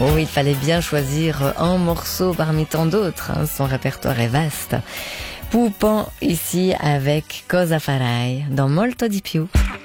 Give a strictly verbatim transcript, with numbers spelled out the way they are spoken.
Oh, il fallait bien choisir un morceau parmi tant d'autres, hein. Son répertoire est vaste. Pupo ici avec Cosa farai dans Molto di più.